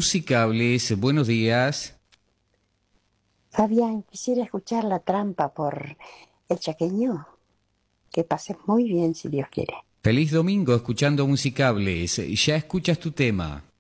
Musicables. Buenos días. Fabián, quisiera escuchar La Trampa por El Chaqueño. Que pases muy bien si Dios quiere. Feliz domingo escuchando Musicables. Ya escuchas tu tema.